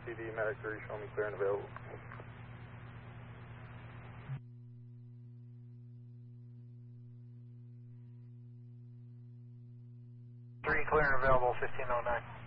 CD, Medic 3, show me clear and available. 3 clear and available, 1509.